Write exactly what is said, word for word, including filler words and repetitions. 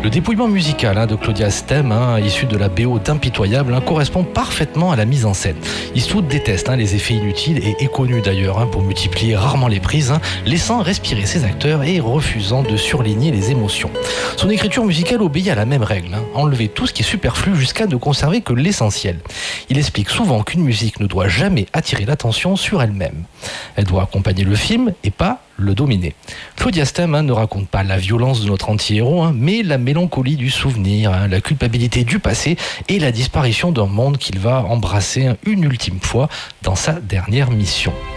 Le dépouillement musical hein, de Claudia Stem, hein, issu de la B O d'Impitoyable, hein, correspond parfaitement à la mise en scène. Eastwood déteste hein, les effets inutiles et est connu d'ailleurs hein, pour multiplier rarement les prises, hein, laissant respirer ses acteurs et refusant de surligner les émotions. Son écriture musicale obéit à la même règle, hein, enlever tout ce qui est superflu jusqu'à ne conserver que l'essentiel. Il explique souvent qu'une musique ne doit jamais attirer l'attention sur elle-même. Elle doit accompagner le film et pas le dominer. Claudia Stem hein, ne raconte pas la violence de notre anti-héros, hein, mais la mélancolie du souvenir, hein, la culpabilité du passé et la disparition d'un monde qu'il va embrasser hein, une ultime fois dans sa dernière mission.